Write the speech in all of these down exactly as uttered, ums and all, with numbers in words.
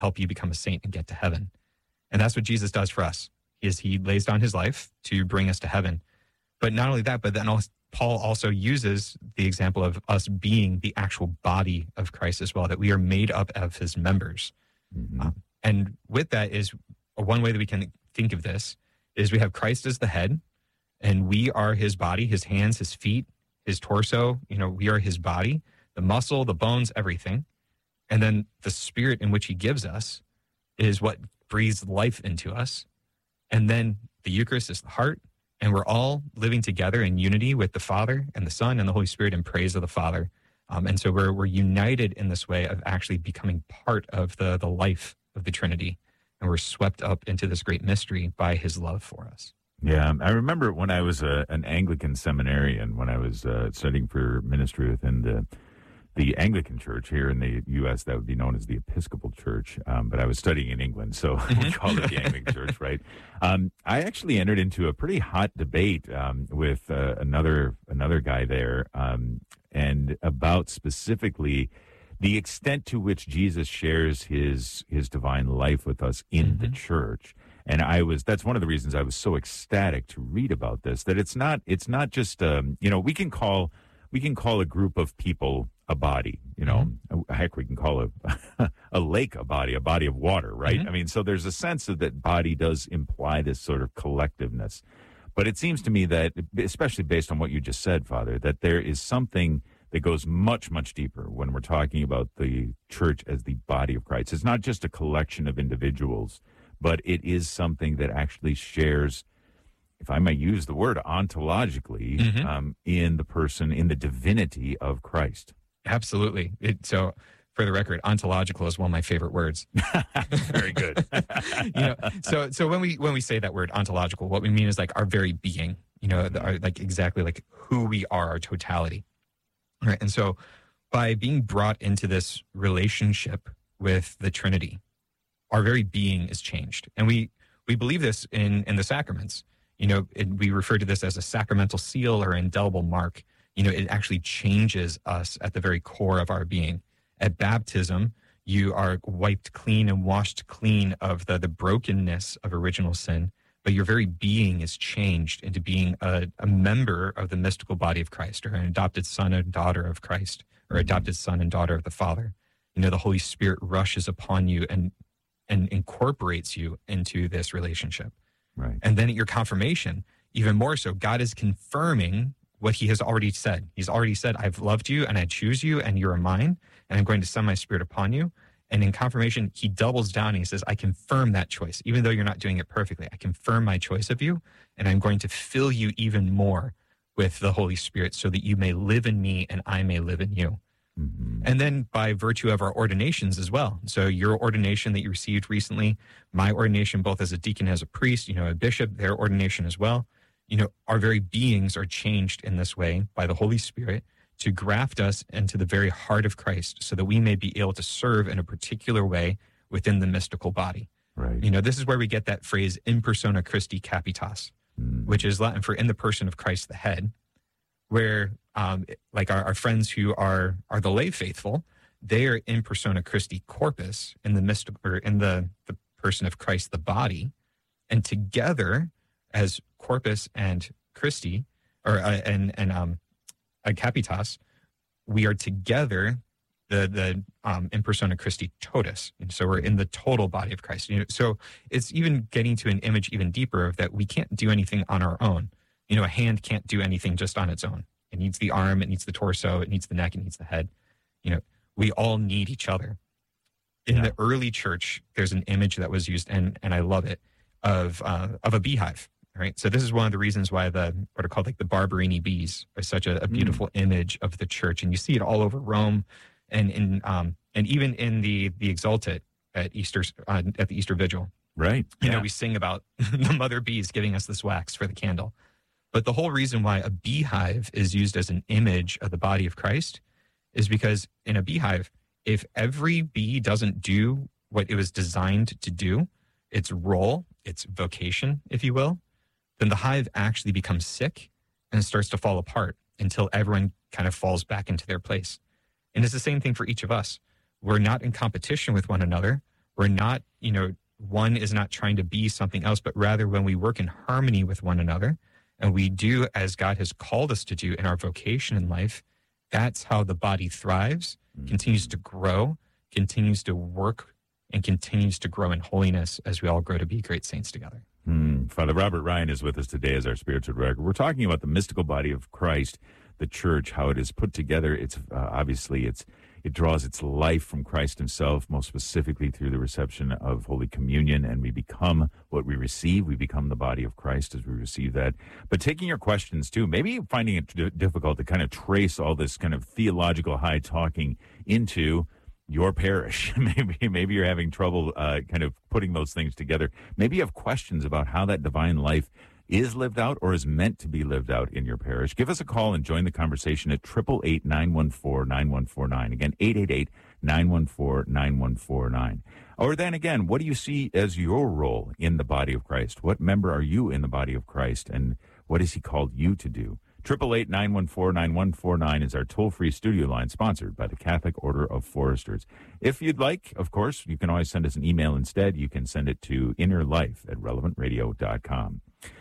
help you become a saint and get to heaven. And that's what Jesus does for us, is he lays down his life to bring us to heaven. But not only that, but then also, Paul also uses the example of us being the actual body of Christ as well, that we are made up of his members. Mm-hmm. Um, and with that is one way that we can think of this is we have Christ as the head, and we are his body, his hands, his feet, his torso. You know, we are his body, the muscle, the bones, everything. And then the spirit in which he gives us is what breathes life into us. And then the Eucharist is the heart, and we're all living together in unity with the Father and the Son and the Holy Spirit in praise of the Father. Um, and so we're we're united in this way of actually becoming part of the the life of the Trinity, and we're swept up into this great mystery by his love for us. Yeah, I remember when I was a, an Anglican seminarian, when I was uh, studying for ministry within the the Anglican Church here in the U S, that would be known as the Episcopal Church, um, but I was studying in England, so we call it the Anglican Church, right? Um, I actually entered into a pretty hot debate um, with uh, another another guy there, um, and about specifically the extent to which Jesus shares his his divine life with us in mm-hmm. the church. And I was, that's one of the reasons I was so ecstatic to read about this, that it's not, it's not just, um, you know, we can call, we can call a group of people a body, you know, mm-hmm. heck, we can call a, a lake a body, a body of water, right? Mm-hmm. I mean, so there's a sense of that body does imply this sort of collectiveness. But it seems to me that, especially based on what you just said, Father, that there is something that goes much, much deeper when we're talking about the church as the body of Christ. It's not just a collection of individuals, but it is something that actually shares, if I might use the word, ontologically, mm-hmm. um, in the person, in the divinity of Christ. Absolutely. It, so, for the record, ontological is one of my favorite words. Very good. you know, so so when we when we say that word ontological, what we mean is like our very being. You know, the, our, like exactly like who we are, our totality. Right. And so, by being brought into this relationship with the Trinity, our very being is changed. And we, we believe this in, in the sacraments. You know, it, we refer to this as a sacramental seal or indelible mark. You know, it actually changes us at the very core of our being. At baptism, you are wiped clean and washed clean of the, the brokenness of original sin, but your very being is changed into being a, a member of the mystical body of Christ, or an adopted son and daughter of Christ, or adopted son and daughter of the Father. You know, the Holy Spirit rushes upon you and and incorporates you into this relationship. Right. And then at your confirmation, even more so, God is confirming what he has already said. He's already said, I've loved you and I choose you and you're mine, and I'm going to send my spirit upon you. And in confirmation, he doubles down and he says, I confirm that choice. Even though you're not doing it perfectly, I confirm my choice of you, and I'm going to fill you even more with the Holy Spirit so that you may live in me and I may live in you. Mm-hmm. And then by virtue of our ordinations as well. So your ordination that you received recently, my ordination both as a deacon and as a priest, you know, a bishop, their ordination as well. You know, our very beings are changed in this way by the Holy Spirit to graft us into the very heart of Christ so that we may be able to serve in a particular way within the mystical body. Right. You know, this is where we get that phrase, in persona Christi capitas, mm. which is Latin for in the person of Christ the head, where um, like our, our friends who are are the lay faithful, they are in persona Christi corpus, in the mystical, or in the, the person of Christ the body, and together as corpus and Christi, or uh, and and um, a capitas, we are together the the um, in persona Christi totus, and so we're in the total body of Christ. You know, so it's even getting to an image even deeper of that we can't do anything on our own. You know, a hand can't do anything just on its own. It needs the arm, it needs the torso, it needs the neck, it needs the head. You know, we all need each other. In yeah. the early church, there's an image that was used, and and I love it, of uh, of a beehive. Right. So this is one of the reasons why the what are called like the Barberini bees are such a, a beautiful mm. image of the church, and you see it all over Rome, and in um and even in the the Exultet at Easter uh, at the Easter Vigil. Right. You yeah. know, we sing about the mother bees giving us this wax for the candle. But the whole reason why a beehive is used as an image of the body of Christ is because in a beehive, if every bee doesn't do what it was designed to do, its role, its vocation, if you will, then the hive actually becomes sick and starts to fall apart until everyone kind of falls back into their place. And it's the same thing for each of us. We're not in competition with one another, We're not, you know, one is not trying to be something else, but rather when we work in harmony with one another and we do as God has called us to do in our vocation in life, that's how the body thrives, mm-hmm. continues to grow, continues to work, and continues to grow in holiness as we all grow to be great saints together. Hmm. Father Robert Ryan is with us today as our spiritual director. We're talking about the mystical body of Christ, the church, how it is put together. It's uh, obviously it's it draws its life from Christ himself, most specifically through the reception of Holy Communion, and we become what we receive. We become the body of Christ as we receive that. But taking your questions, too, maybe finding it d- difficult to kind of trace all this kind of theological high talking into your parish. maybe maybe you're having trouble uh, kind of putting those things together. Maybe you have questions about how that divine life is lived out or is meant to be lived out in your parish. Give us a call and join the conversation at eight eight eight, nine one four, nine one four nine. Again, eight eight eight, nine one four, nine one four nine. Or then again, what do you see as your role in the body of Christ? What member are you in the body of Christ, and what has he called you to do? eight eight eight, nine one four, nine one four nine is our toll-free studio line, sponsored by the Catholic Order of Foresters. If you'd like, of course, you can always send us an email instead. You can send it to innerlife at relevant radio dot com.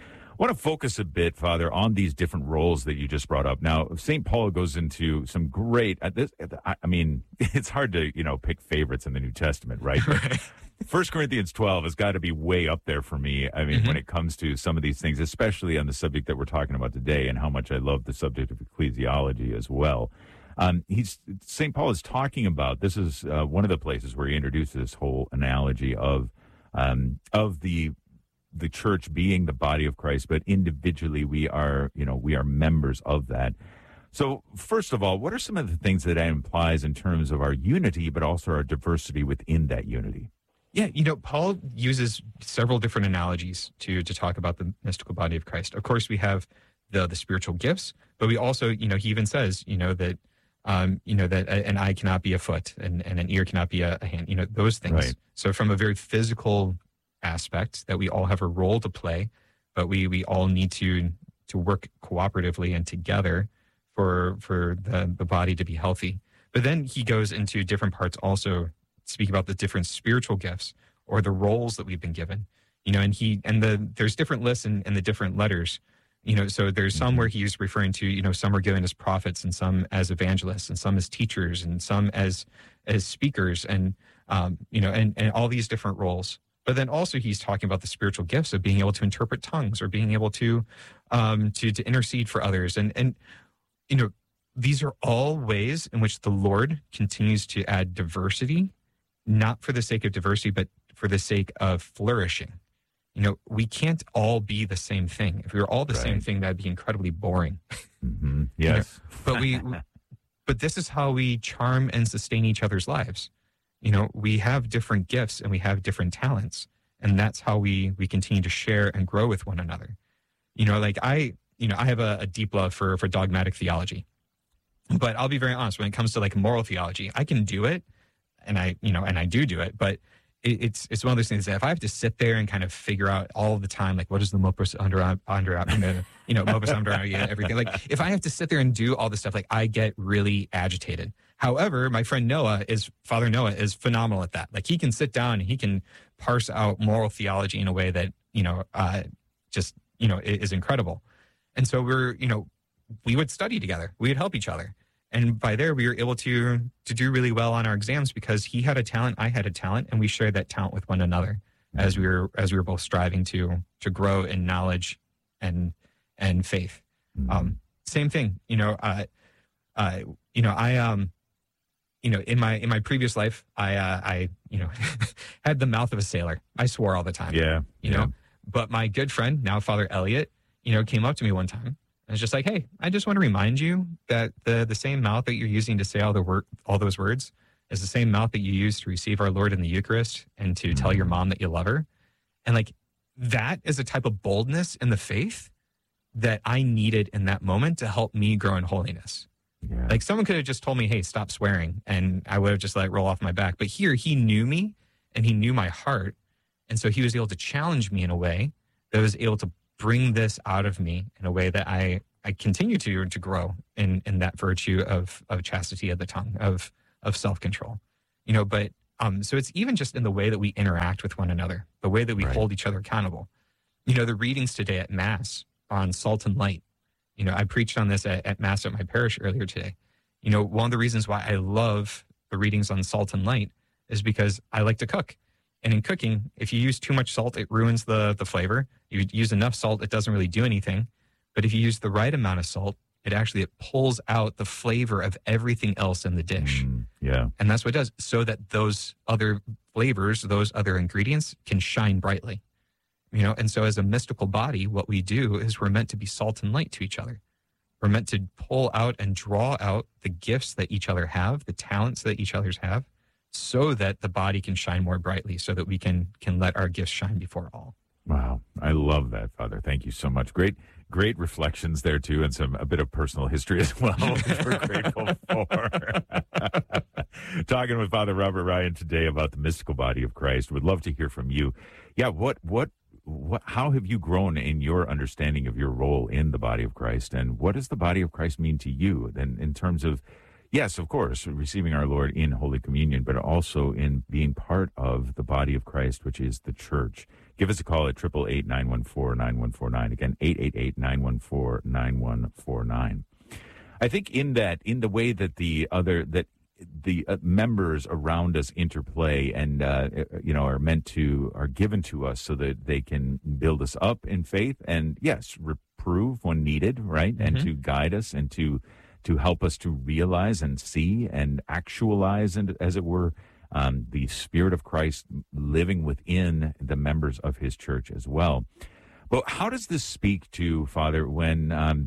I want to focus a bit, Father, on these different roles that you just brought up. Now, Saint Paul goes into some great, uh, this, I, I mean, it's hard to, you know, pick favorites in the New Testament, right? First Corinthians twelve has got to be way up there for me. I mean, mm-hmm. when it comes to some of these things, especially on the subject that we're talking about today, and how much I love the subject of ecclesiology as well. Um, he's Saint Paul is talking about, this is uh, one of the places where he introduces this whole analogy of um, of the the church being the body of Christ, but individually we are, you know, we are members of that. So first of all, what are some of the things that that implies in terms of our unity, but also our diversity within that unity? Yeah, you know, Paul uses several different analogies to to talk about the mystical body of Christ. Of course, we have the the spiritual gifts, but we also, you know, he even says, you know, that, um, you know, that an eye cannot be a foot and, and an ear cannot be a, a hand, you know, those things. Right. So from a very physical aspect, that we all have a role to play, but we we all need to to work cooperatively and together for for the, the body to be healthy. But then he goes into different parts also, speak about the different spiritual gifts or the roles that we've been given, you know, and he and the there's different lists in, in the different letters, you know, so there's some where he's referring to, you know, some are given as prophets and some as evangelists and some as teachers and some as as speakers and um you know and and all these different roles. But then also he's talking about the spiritual gifts of being able to interpret tongues or being able to um, to, to intercede for others. And, and, you know, these are all ways in which the Lord continues to add diversity, not for the sake of diversity, but for the sake of flourishing. You know, we can't all be the same thing. If we were all the right. same thing, that'd be incredibly boring. Mm-hmm. Yes. You know? But we, but this is how we charm and sustain each other's lives. You know, we have different gifts and we have different talents, and that's how we we continue to share and grow with one another. You know, like I, you know, I have a, a deep love for for dogmatic theology, but I'll be very honest, when it comes to like moral theology, I can do it, and I, you know, and I do do it, but it, it's it's one of those things that if I have to sit there and kind of figure out all the time, like what is the modus under under you know modus operandi and everything, like if I have to sit there and do all this stuff, like I get really agitated. However, my friend Noah is, Father Noah is phenomenal at that. Like he can sit down and he can parse out moral theology in a way that, you know, uh, just, you know, is incredible. And so we're, you know, we would study together. We would help each other. And by there, we were able to to do really well on our exams because he had a talent, I had a talent, and we shared that talent with one another as we were as we were both striving to to grow in knowledge and and faith. Mm-hmm. Um, same thing, you know, uh, uh, you know, I um. You know, in my in my previous life, I uh, I you know had the mouth of a sailor. I swore all the time. Yeah, you yeah. know. But my good friend, now Father Elliot, you know, came up to me one time and was just like, "Hey, I just want to remind you that the the same mouth that you're using to say all the word all those words is the same mouth that you use to receive our Lord in the Eucharist and to mm-hmm. tell your mom that you love her." And like that is a type of boldness in the faith that I needed in that moment to help me grow in holiness. Yeah. Like someone could have just told me, "Hey, stop swearing," and I would have just let it roll off my back. But here, he knew me and he knew my heart. And so he was able to challenge me in a way that was able to bring this out of me in a way that I, I continue to to grow in, in that virtue of of chastity of the tongue, of of self-control. You know, but Um, so it's even just in the way that we interact with one another, the way that we Right. hold each other accountable. You know, the readings today at Mass on salt and light. You know, I preached on this at, at Mass at my parish earlier today. You know, one of the reasons why I love the readings on salt and light is because I like to cook. And in cooking, if you use too much salt, it ruins the, the flavor. You use enough salt, it doesn't really do anything. But if you use the right amount of salt, it actually it pulls out the flavor of everything else in the dish. Mm, yeah. And that's what it does, so that those other flavors, those other ingredients can shine brightly. You know, and so as a mystical body, what we do is we're meant to be salt and light to each other. We're meant to pull out and draw out the gifts that each other have, the talents that each other's have, so that the body can shine more brightly, so that we can can let our gifts shine before all. Wow. I love that, Father. Thank you so much. Great, great reflections there too, and some a bit of personal history as well, which we're grateful for. Talking with Father Robert Ryan today about the mystical body of Christ. Would love to hear from you. Yeah, what what what how have you grown in your understanding of your role in the body of Christ, and what does the body of Christ mean to you? Then in terms of, yes, of course, receiving our Lord in Holy Communion, but also in being part of the body of Christ, which is the church. Give us a call at eight eight eight, nine one four, nine one four nine. Again, eight eight eight, nine one four, nine one four nine. I think in that, in the way that the other, that the uh, members around us interplay and, uh, you know, are meant to, are given to us so that they can build us up in faith and, yes, reprove when needed, right? Mm-hmm. And to guide us and to, to help us to realize and see and actualize, and as it were, um, the Spirit of Christ living within the members of his church as well. But how does this speak to, Father, when, um,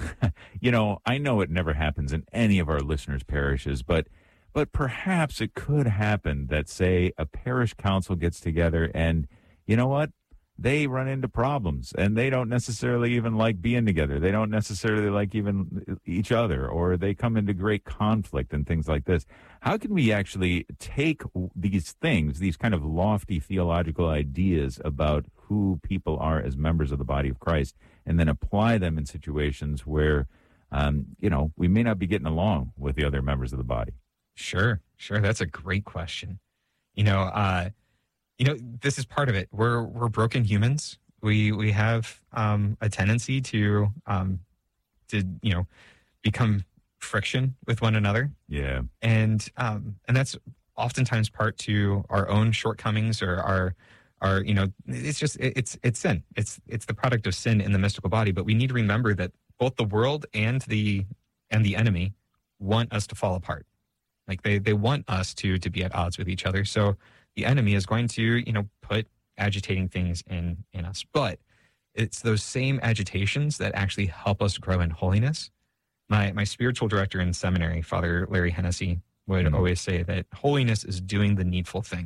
you know, I know it never happens in any of our listeners' parishes, but but perhaps it could happen that, say, a parish council gets together and, you know what? They run into problems and they don't necessarily even like being together. They don't necessarily like even each other, or they come into great conflict and things like this. How can we actually take these things, these kind of lofty theological ideas about who people are as members of the body of Christ, and then apply them in situations where, um, you know, we may not be getting along with the other members of the body? Sure, sure. That's a great question. You know, uh, You know, this is part of it. We're we're broken humans. We we have um, a tendency to um, to you know become friction with one another. Yeah, and um, and that's oftentimes part to our own shortcomings or our our you know it's just it's it's sin. It's it's the product of sin in the mystical body. But we need to remember that both the world and the and the enemy want us to fall apart. Like they they want us to to be at odds with each other. So the enemy is going to, you know, put agitating things in, in us. But it's those same agitations that actually help us grow in holiness. My my spiritual director in seminary, Father Larry Hennessy, would mm-hmm. always say that holiness is doing the needful thing.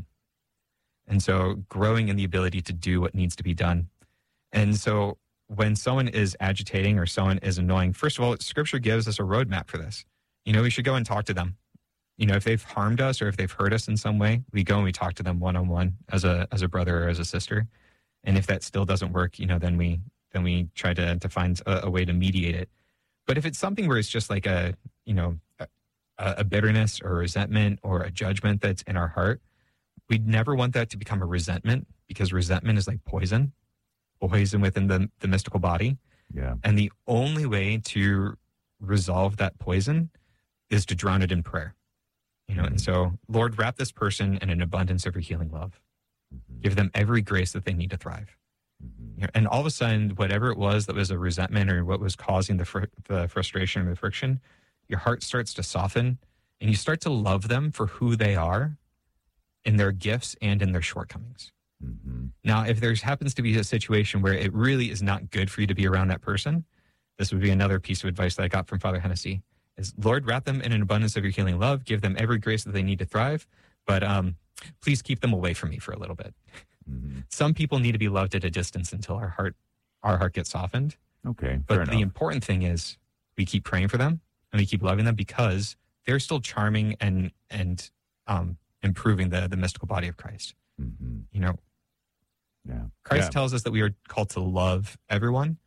And so growing in the ability to do what needs to be done. And so when someone is agitating or someone is annoying, first of all, Scripture gives us a roadmap for this. You know, we should go and talk to them. You know, if they've harmed us or if they've hurt us in some way, we go and we talk to them one-on-one as a as a brother or as a sister. And if that still doesn't work, you know, then we then we try to to find a, a way to mediate it. But if it's something where it's just like a, you know, a, a bitterness or resentment or a judgment that's in our heart, we'd never want that to become a resentment, because resentment is like poison, poison within the, the mystical body. Yeah. And the only way to resolve that poison is to drown it in prayer. You know, mm-hmm. and so, Lord, wrap this person in an abundance of your healing love. Mm-hmm. Give them every grace that they need to thrive. Mm-hmm. You know, and all of a sudden, whatever it was that was a resentment or what was causing the fr- the frustration or the friction, your heart starts to soften and you start to love them for who they are in their gifts and in their shortcomings. Mm-hmm. Now, if there happens to be a situation where it really is not good for you to be around that person, this would be another piece of advice that I got from Father Hennessy. Is, Lord, wrap them in an abundance of your healing love. Give them every grace that they need to thrive. But um, please keep them away from me for a little bit. Mm-hmm. Some people need to be loved at a distance until our heart our heart gets softened. Okay, But fair the enough. important thing is we keep praying for them and we keep loving them, because they're still charming and and um, improving the, the mystical body of Christ. Mm-hmm. You know, yeah. Christ yeah. tells us that we are called to love everyone.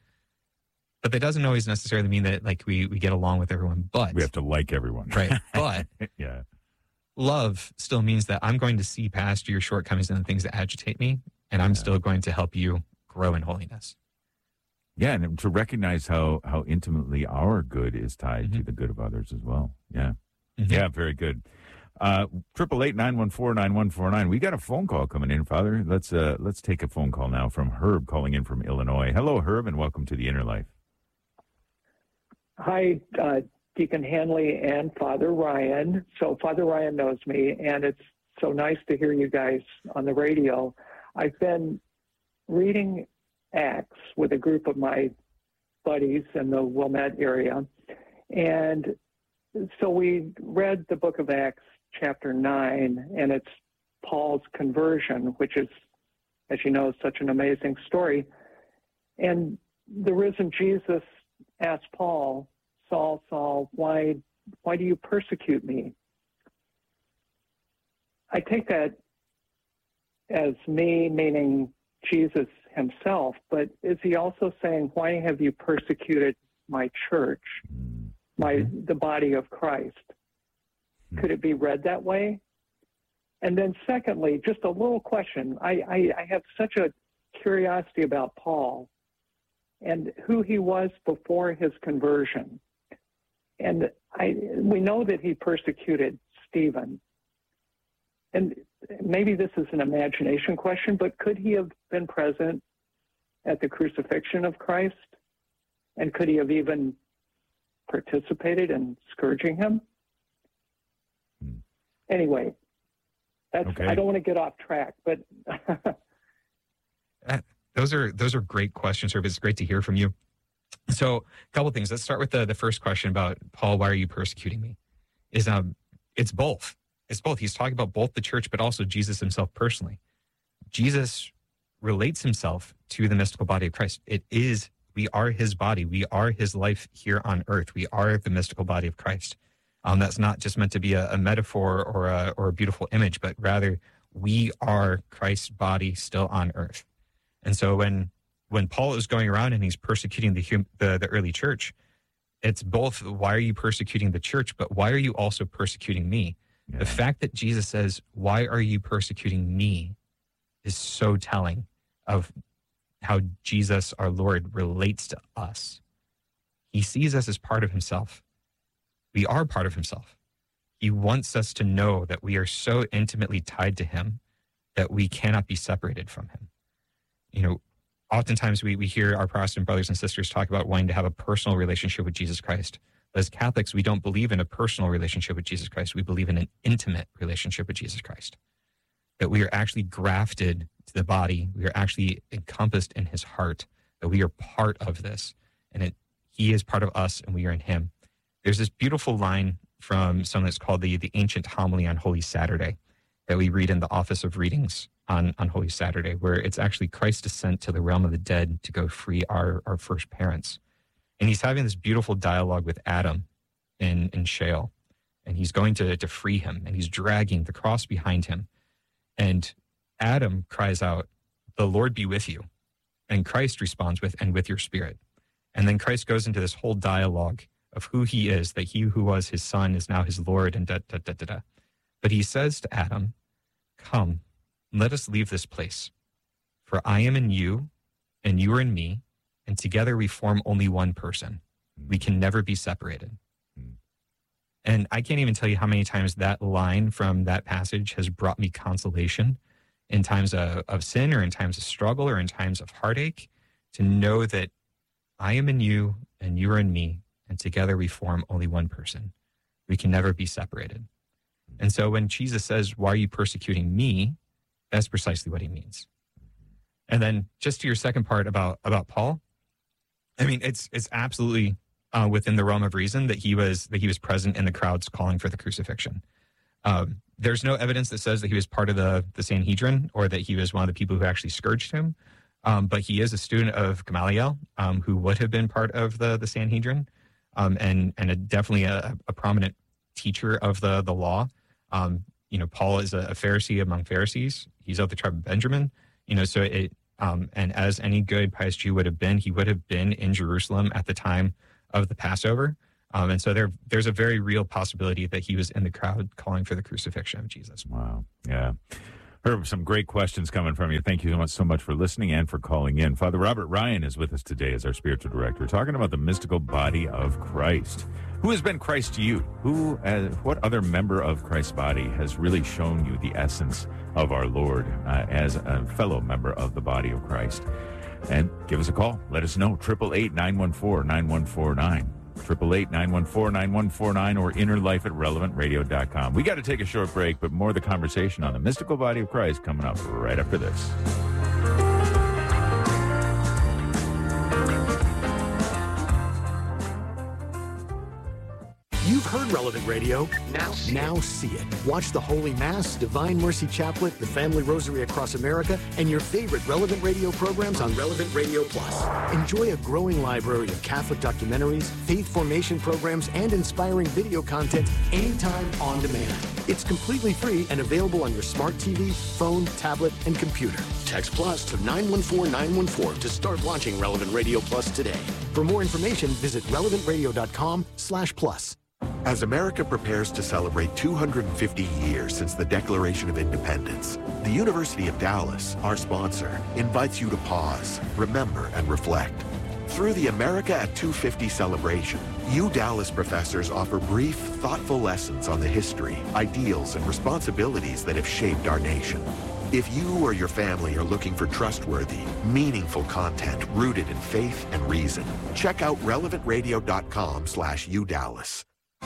But that doesn't always necessarily mean that like we, we get along with everyone. But we have to like everyone. Right. But yeah. love still means that I'm going to see past your shortcomings and the things that agitate me, and I'm Yeah. still going to help you grow in holiness. Yeah, and to recognize how how intimately our good is tied Mhm. to the good of others as well. Yeah, Mhm. yeah, very good. Uh, triple eight nine one four nine one four nine. We got a phone call coming in, Father. Let's uh let's take a phone call now from Herb calling in from Illinois. Hello, Herb, and welcome to the Inner Life. Hi, uh, Deacon Hanley and Father Ryan. So Father Ryan knows me, and it's so nice to hear you guys on the radio. I've been reading Acts with a group of my buddies in the Wilmette area, and so we read the book of Acts, chapter nine, and it's Paul's conversion, which is, as you know, such an amazing story. And the risen Jesus asked Paul, Saul, Saul, why, why do you persecute me? I take that as me, meaning Jesus himself, but is he also saying, why have you persecuted my church, my the body of Christ? Could it be read that way? And then secondly, just a little question. I, I, I have such a curiosity about Paul and who he was before his conversion. And I, we know that he persecuted Stephen. And maybe this is an imagination question, but could he have been present at the crucifixion of Christ? And could he have even participated in scourging him? Hmm. Anyway, that's, Okay. I don't want to get off track, but Those are those are great questions, Herb. It's great to hear from you. So, a couple of things. Let's start with the, the first question about Paul. Why are you persecuting me? Is um, it's both. It's both. He's talking about both the church, but also Jesus himself personally. Jesus relates himself to the mystical body of Christ. It is, we are his body. We are his life here on earth. We are the mystical body of Christ. Um, that's not just meant to be a, a metaphor or a, or a beautiful image, but rather we are Christ's body still on earth. And so when when Paul is going around and he's persecuting the, hum, the the early church, it's both, why are you persecuting the church, but why are you also persecuting me? Yeah. The fact that Jesus says, why are you persecuting me, is so telling of how Jesus, our Lord, relates to us. He sees us as part of himself. We are part of himself. He wants us to know that we are so intimately tied to him that we cannot be separated from him. You know, oftentimes we, we hear our Protestant brothers and sisters talk about wanting to have a personal relationship with Jesus Christ. But as Catholics, we don't believe in a personal relationship with Jesus Christ. We believe in an intimate relationship with Jesus Christ. That we are actually grafted to the body. We are actually encompassed in his heart. That we are part of this. And it, he is part of us and we are in him. There's this beautiful line from something that's called the, the Ancient Homily on Holy Saturday that we read in the Office of Readings on, on Holy Saturday, where it's actually Christ's descent to the realm of the dead to go free our, our first parents. And he's having this beautiful dialogue with Adam in, in Sheol. And he's going to, to free him, and he's dragging the cross behind him. And Adam cries out, "The Lord be with you." And Christ responds with, "And with your spirit." And then Christ goes into this whole dialogue of who he is, that he who was his son is now his Lord, and da, da, da, da, da. But he says to Adam, "Come, let us leave this place. For I am in you, and you are in me, and together we form only one person. We can never be separated." And I can't even tell you how many times that line from that passage has brought me consolation in times of, of sin, or in times of struggle, or in times of heartache, to know that I am in you and you are in me, and together we form only one person. We can never be separated. And so when Jesus says, "Why are you persecuting me?" that's precisely what he means. And then just to your second part about, about Paul, I mean, it's it's absolutely uh, within the realm of reason that he was that he was present in the crowds calling for the crucifixion. Um, there's no evidence that says that he was part of the, the Sanhedrin, or that he was one of the people who actually scourged him. Um, but he is a student of Gamaliel, um, who would have been part of the, the Sanhedrin, um, and and a, definitely a, a prominent teacher of the, the law. Um, you know, Paul is a, a Pharisee among Pharisees. He's of the tribe of Benjamin. You know, so it, um, and as any good pious Jew would have been, he would have been in Jerusalem at the time of the Passover. Um, and so there, there's a very real possibility that he was in the crowd calling for the crucifixion of Jesus. Wow. Yeah. Herb, some great questions coming from you. Thank you so much, so much for listening and for calling in. Father Robert Ryan is with us today as our spiritual director, talking about the mystical body of Christ. Who has been Christ to you? Who, uh, what other member of Christ's body has really shown you the essence of our Lord uh, as a fellow member of the body of Christ? And give us a call. Let us know. eight eight eight, nine one four, nine one four nine. eight eight eight, nine one four, nine one four nine or innerlife at relevant radio dot com. We got to take a short break, but more of the conversation on the mystical body of Christ coming up right after this. You've heard Relevant Radio. Now see, now see it. Watch the Holy Mass, Divine Mercy Chaplet, the Family Rosary Across America, and your favorite Relevant Radio programs on Relevant Radio Plus. Enjoy a growing library of Catholic documentaries, faith formation programs, and inspiring video content anytime on demand. It's completely free and available on your smart T V, phone, tablet, and computer. Text Plus to nine one four nine one four to start watching Relevant Radio Plus today. For more information, visit relevant radio dot com slash plus. As America prepares to celebrate two hundred fifty years since the Declaration of Independence, the University of Dallas, our sponsor, invites you to pause, remember, and reflect. Through the America at two fifty celebration, U Dallas professors offer brief, thoughtful lessons on the history, ideals, and responsibilities that have shaped our nation. If you or your family are looking for trustworthy, meaningful content rooted in faith and reason, check out relevant radio dot com slash U Dallas.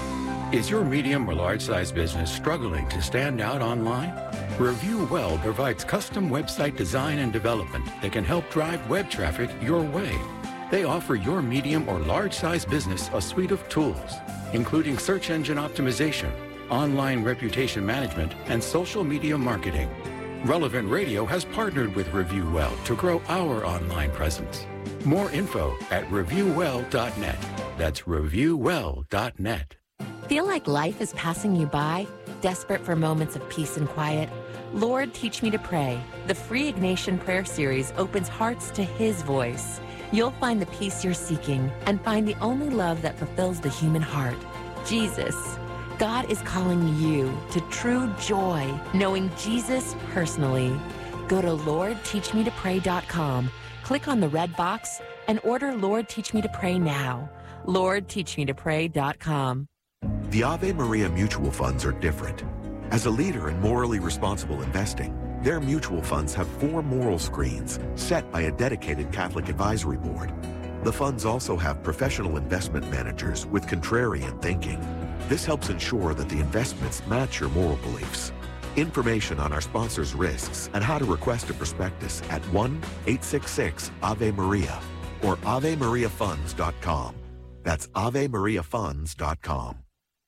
Is your medium or large-size business struggling to stand out online? Review Well provides custom website design and development that can help drive web traffic your way. They offer your medium or large-size business a suite of tools, including search engine optimization, online reputation management, and social media marketing. Relevant Radio has partnered with Review Well to grow our online presence. More info at review well dot net. That's review well dot net. Feel like life is passing you by? Desperate for moments of peace and quiet? Lord, Teach Me to Pray. The free Ignatian Prayer Series opens hearts to His voice. You'll find the peace you're seeking and find the only love that fulfills the human heart, Jesus. God is calling you to true joy, knowing Jesus personally. Go to lord teach me to pray dot com, click on the red box, and order Lord Teach Me to Pray now. lord teach me to pray dot com. The Ave Maria mutual funds are different. As a leader in morally responsible investing, their mutual funds have four moral screens set by a dedicated Catholic advisory board. The funds also have professional investment managers with contrarian thinking. This helps ensure that the investments match your moral beliefs. Information on our sponsors' risks and how to request a prospectus at one eight six six Ave Maria or ave maria funds dot com. That's ave maria funds dot com.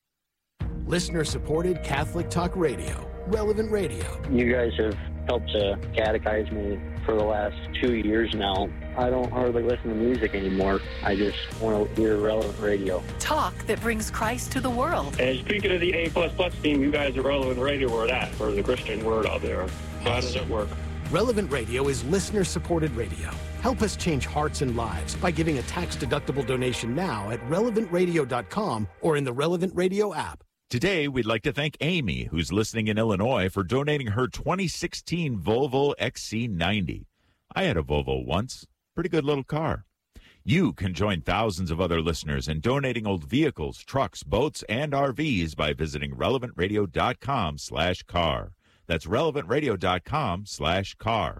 Listener-supported Catholic Talk Radio, Relevant Radio. You guys have helped to catechize me for the last two years now. I don't hardly listen to music anymore. I just want to hear Relevant Radio. Talk that brings Christ to the world. And speaking of the A plus plus team, you guys are Relevant Radio or that, for the Christian word out there. So how does it work? Relevant Radio is listener-supported radio. Help us change hearts and lives by giving a tax-deductible donation now at relevant radio dot com or in the Relevant Radio app. Today, we'd like to thank Amy, who's listening in Illinois, for donating her twenty sixteen Volvo X C ninety. I had a Volvo once. Pretty good little car. You can join thousands of other listeners in donating old vehicles, trucks, boats, and R Vs by visiting relevant radio dot com slash car. That's relevant radio dot com slash car.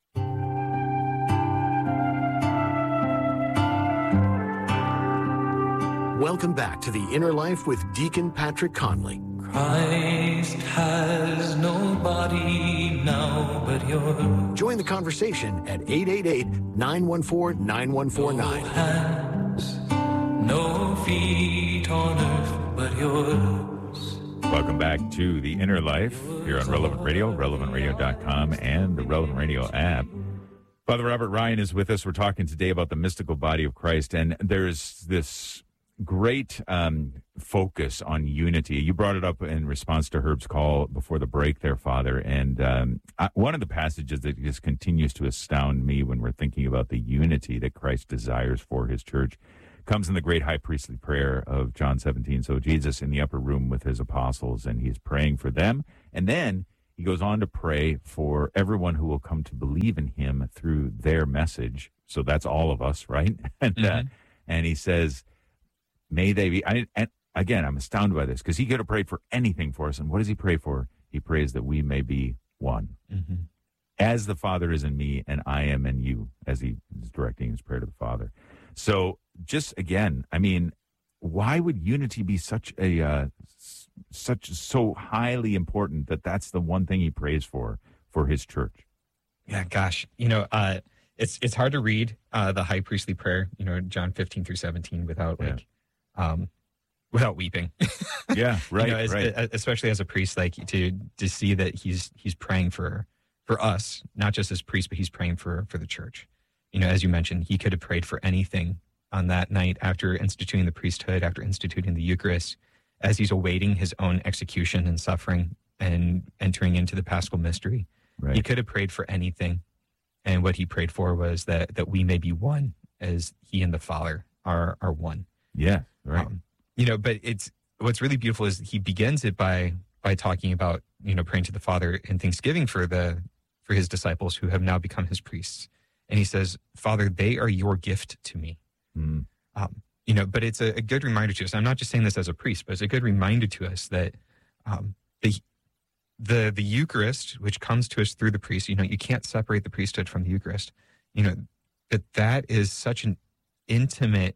Welcome back to The Inner Life with Deacon Patrick Conley. Christ has no body now but yours. Join the conversation at eight eight eight, nine one four, nine one four nine. No hands, no feet on earth but yours. Welcome back to The Inner Life here on Relevant Radio, relevant radio dot com, and the Relevant Radio app. Father Robert Ryan is with us. We're talking today about the mystical body of Christ, and there's this great um, focus on unity. You brought it up in response to Herb's call before the break there, Father, and um, I, one of the passages that just continues to astound me when we're thinking about the unity that Christ desires for his church comes in the great high priestly prayer of John seventeen. So Jesus in the upper room with his apostles, and he's praying for them. And then he goes on to pray for everyone who will come to believe in him through their message. So that's all of us, right? and mm-hmm. uh, and he says, may they be, I, and again, I'm astounded by this, because he could have prayed for anything for us. And what does he pray for? He prays that we may be one. Mm-hmm. As the Father is in me and I am in you, as he is directing his prayer to the Father. So just again, I mean, why would unity be such a, uh, such so highly important that that's the one thing he prays for, for his church? Yeah, gosh, you know, uh, it's, it's hard to read uh, the high priestly prayer, you know, John fifteen through seventeen without yeah. like, um, without weeping. yeah, right, you know, as, right. Especially as a priest, like to, to see that he's, he's praying for, for us, not just as priest, but he's praying for, for the church. You know, as you mentioned, he could have prayed for anything on that night after instituting the priesthood, after instituting the Eucharist, as he's awaiting his own execution and suffering and entering into the Paschal mystery. Right. He could have prayed for anything. And what he prayed for was that, that we may be one, as he and the Father are, are one. Yeah, right. Um, you know, but it's, what's really beautiful is he begins it by, by talking about, you know, praying to the Father in thanksgiving for the, for his disciples who have now become his priests. And he says, Father, they are your gift to me. Mm. Um, you know, but it's a, a good reminder to us. I'm not just saying this as a priest, but it's a good reminder to us that um, the, the, the Eucharist, which comes to us through the priest, you know, you can't separate the priesthood from the Eucharist, you know, that that is such an intimate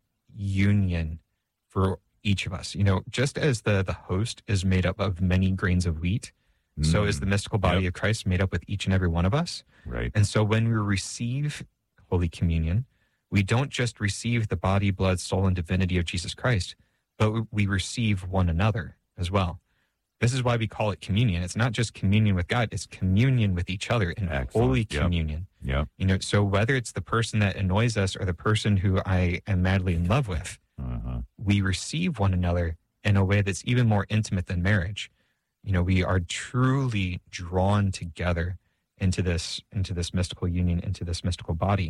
union for each of us. You know, just as the, the host is made up of many grains of wheat, mm. so is the mystical body yep. of Christ made up with each and every one of us. Right. And so when we receive Holy Communion, we don't just receive the body, blood, soul, and divinity of Jesus Christ, but we receive one another as well. This is why we call it communion. It's not just communion with God, it's communion with each other in Excellent. Holy yep. communion. Yeah. You know, so whether it's the person that annoys us or the person who I am madly in love with, uh-huh. we receive one another in a way that's even more intimate than marriage. You know, we are truly drawn together into this, into this mystical union, into this mystical body.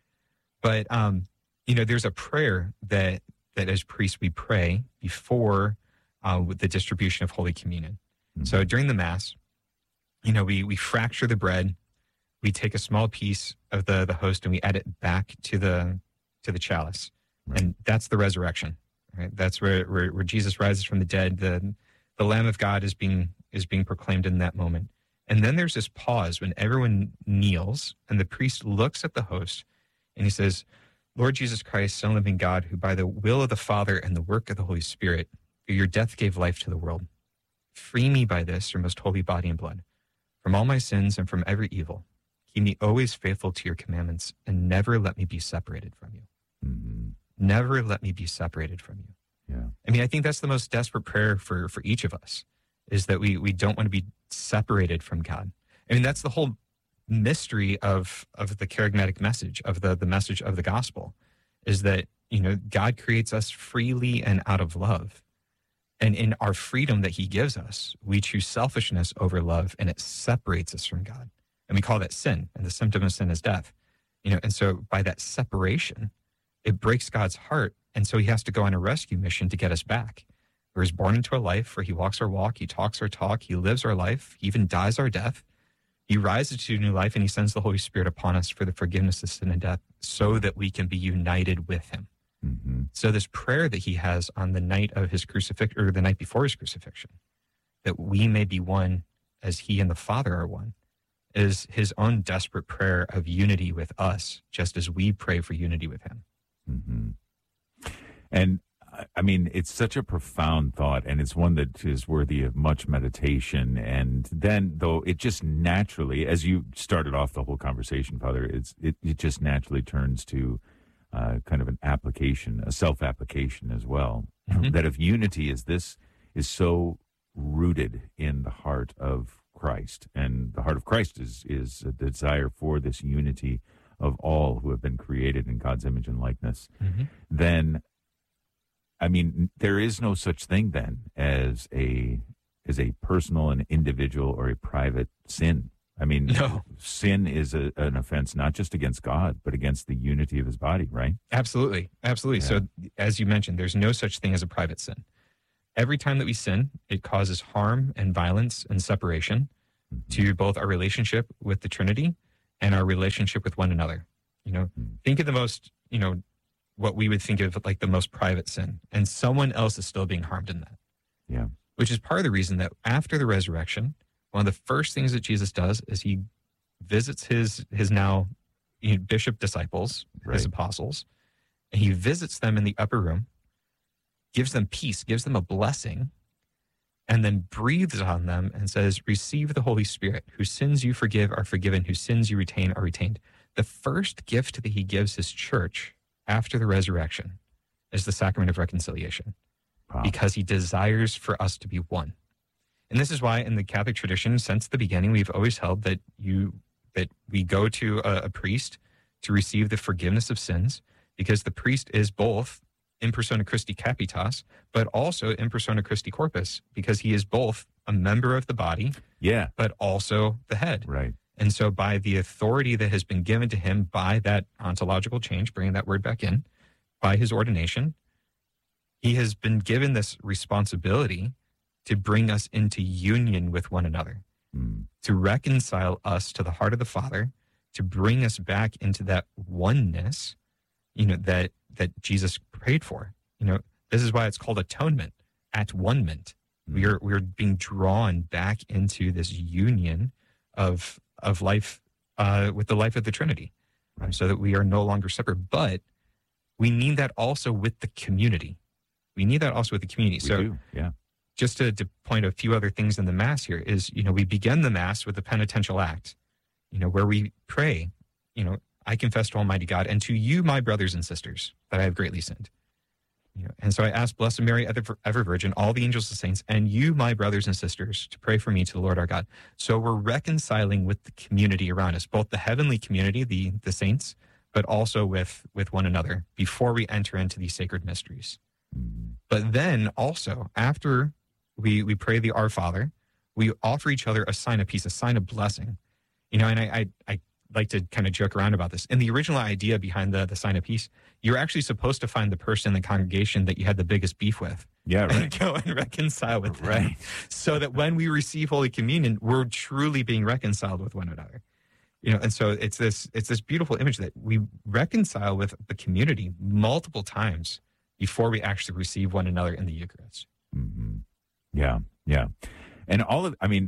But, um, you know, there's a prayer that, that as priests we pray before uh, with the distribution of Holy Communion. Mm-hmm. So during the Mass, you know, we, we fracture the bread, we take a small piece of the, the host and we add it back to the, to the chalice. Right. And that's the resurrection, right? That's where, where, where Jesus rises from the dead. The, the Lamb of God is being, is being proclaimed in that moment. And then there's this pause when everyone kneels and the priest looks at the host and he says, Lord Jesus Christ, Son of the living God, who by the will of the Father and the work of the Holy Spirit, through your death gave life to the world, free me by this, your most holy body and blood, from all my sins and from every evil. Keep me always faithful to your commandments and never let me be separated from you. Mm-hmm. Never let me be separated from you. Yeah. I mean, I think that's the most desperate prayer for, for each of us, is that we, we don't want to be separated from God. I mean, that's the whole mystery of, of the charismatic message, of the, the message of the gospel, is that, you know, God creates us freely and out of love. And in our freedom that he gives us, we choose selfishness over love, and it separates us from God. And we call that sin, and the symptom of sin is death. You know, and so by that separation, it breaks God's heart. And so he has to go on a rescue mission to get us back. We're born into a life where he walks our walk, he talks our talk, he lives our life, he even dies our death. He rises to new life, and he sends the Holy Spirit upon us for the forgiveness of sin and death so that we can be united with him. Mm-hmm. So this prayer that he has on the night of his crucifixion, or the night before his crucifixion, that we may be one as he and the Father are one, is his own desperate prayer of unity with us, just as we pray for unity with him. Mm-hmm. And I mean, it's such a profound thought, and it's one that is worthy of much meditation. And then, though, it just naturally, as you started off the whole conversation, Father, it's it, it just naturally turns to uh, kind of an application, a self-application as well. Mm-hmm. That if unity is this, is so rooted in the heart of Christ, and the heart of Christ is is a desire for this unity of all who have been created in God's image and likeness, mm-hmm. then I mean, there is no such thing then as a as a personal and individual or a private sin. I mean, no. sin is a, an offense not just against God, but against the unity of his body, right? Absolutely. Absolutely. Yeah. So as you mentioned, there's no such thing as a private sin. Every time that we sin, it causes harm and violence and separation mm-hmm. to both our relationship with the Trinity and our relationship with one another. You know, mm-hmm. think of the most, you know, what we would think of like the most private sin, and someone else is still being harmed in that. Yeah. Which is part of the reason that after the resurrection, one of the first things that Jesus does is he visits his his now you know, bishop disciples, right. his apostles, and he visits them in the upper room, gives them peace, gives them a blessing, and then breathes on them and says, receive the Holy Spirit. Whose sins you forgive are forgiven, whose sins you retain are retained. The first gift that he gives his church after the resurrection is the sacrament of reconciliation, wow. because he desires for us to be one. And this is why in the Catholic tradition, since the beginning, we've always held that you that we go to a, a priest to receive the forgiveness of sins, because the priest is both in persona Christi Capitas, but also in persona Christi Corpus, because he is both a member of the body, yeah, but also the head. Right. And so by the authority that has been given to him by that ontological change, bringing that word back in, by his ordination, he has been given this responsibility to bring us into union with one another, mm. to reconcile us to the heart of the Father, to bring us back into that oneness, you know, that that Jesus prayed for. You know, this is why it's called atonement, at one-ment. Mm. We are we are being drawn back into this union of of life uh, with the life of the Trinity, right. so that we are no longer separate. But we need that also with the community. We need that also with the community. We so, do, yeah. Just to, to point a few other things in the Mass here is, you know, we begin the Mass with the penitential act, you know, where we pray, you know, I confess to Almighty God and to you, my brothers and sisters, that I have greatly sinned. You know, and so I ask Blessed Mary, ever, ever Virgin, all the angels and saints, and you, my brothers and sisters, to pray for me to the Lord our God. So we're reconciling with the community around us, both the heavenly community, the the saints, but also with, with one another before we enter into these sacred mysteries. Mm-hmm. But then also, after we, we pray the Our Father, we offer each other a sign of peace, a sign of blessing. You know, and I, I, I like to kind of joke around about this. In the original idea behind the, the sign of peace, you're actually supposed to find the person in the congregation that you had the biggest beef with. Yeah, right. And go and reconcile with them. Right. So that when we receive Holy Communion, we're truly being reconciled with one another. You know, and so it's this it's this beautiful image that we reconcile with the community multiple times before we actually receive one another in the Eucharist. Mm-hmm. Yeah, yeah. And all of, I mean,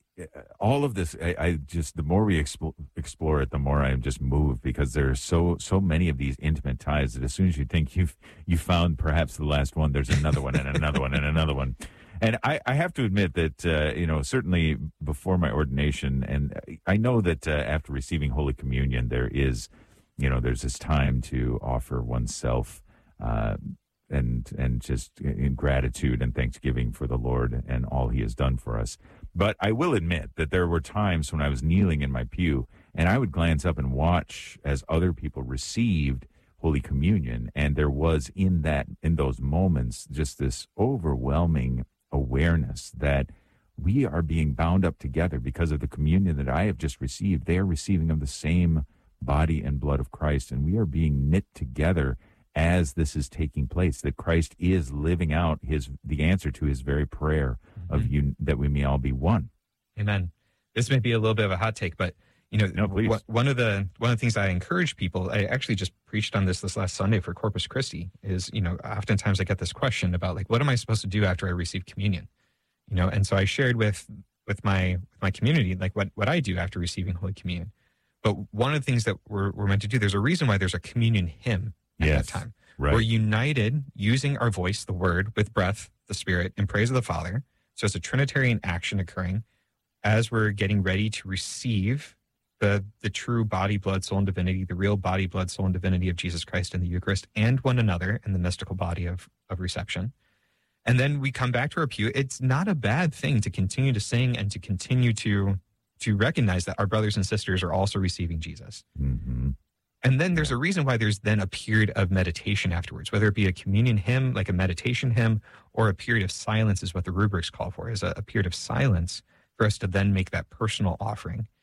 all of this, I, I just, the more we explore, explore it, the more I'm just moved, because there are so, so many of these intimate ties that as soon as you think you've, you found perhaps the last one, there's another one and another one and another one. And I, I have to admit that, uh, you know, certainly before my ordination, and I know that uh, after receiving Holy Communion, there is, you know, there's this time to offer oneself uh, and and just in gratitude and thanksgiving for the Lord and all he has done for us. But I will admit that there were times when I was kneeling in my pew and I would glance up and watch as other people received Holy Communion, and there was in that, in those moments, just this overwhelming awareness that we are being bound up together because of the communion that I have just received. They are receiving of the same body and blood of Christ, and we are being knit together as this is taking place, that Christ is living out his the answer to his very prayer mm-hmm. of you, that we may all be one. Amen. This may be a little bit of a hot take, but you know, no, please. Wh- one of the one of the things I encourage people, I actually just preached on this this last Sunday for Corpus Christi, is, you know, oftentimes I get this question about, like, what am I supposed to do after I receive communion? You know, and so I shared with with my with my community, like, what, what I do after receiving Holy Communion. But one of the things that we're, we're meant to do, there's a reason why there's a communion hymn at yes, that time. Right. We're united using our voice, the Word, with breath, the Spirit, in praise of the Father. So it's a Trinitarian action occurring as we're getting ready to receive the the true body, blood, soul, and divinity, the real body, blood, soul, and divinity of Jesus Christ in the Eucharist, and one another in the mystical body of, of reception. And then we come back to our pew. It's not a bad thing to continue to sing and to continue to to recognize that our brothers and sisters are also receiving Jesus. Mm-hmm. And then there's a reason why there's then a period of meditation afterwards, whether it be a communion hymn, like a meditation hymn, or a period of silence is what the rubrics call for, is a, a period of silence for us to then make that personal offering.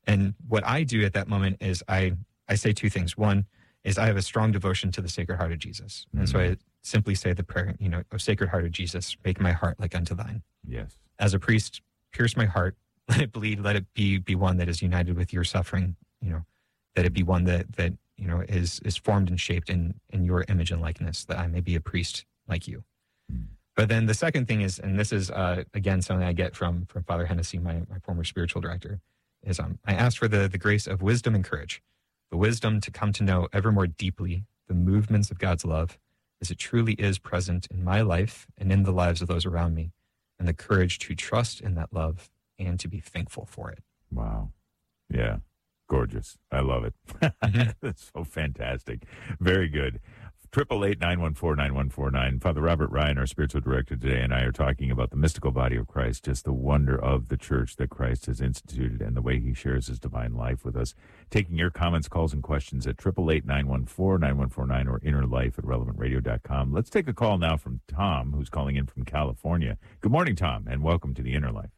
And what I do at that moment is I, I say two things. One is I have a strong devotion to the Sacred Heart of Jesus. Mm-hmm. And so I simply say the prayer, you know, "O Sacred Heart of Jesus, make my heart like unto thine." Yes. As a priest, pierce my heart, let it bleed, let it be be one that is united with your suffering, you know, that it be one that, that you know, is is formed and shaped in, in your image and likeness, that I may be a priest like you. Mm. But then the second thing is, and this is, uh, again, something I get from from Father Hennessy, my, my former spiritual director, is um, I ask for the, the grace of wisdom and courage, the wisdom to come to know ever more deeply the movements of God's love as it truly is present in my life and in the lives of those around me, and the courage to trust in that love and to be thankful for it. Wow. Yeah. Gorgeous. I love it. Mm-hmm. That's so fantastic. Very good. Triple eight nine one four nine one four nine. Father Robert Ryan, our spiritual director today, and I are talking about the mystical body of Christ, just the wonder of the church that Christ has instituted and the way he shares his divine life with us. Taking your comments, calls, and questions at triple eight nine one four nine one four nine or innerlife at relevant radio dot com. Let's take a call now from Tom, who's calling in from California. Good morning, Tom, and welcome to the Inner Life.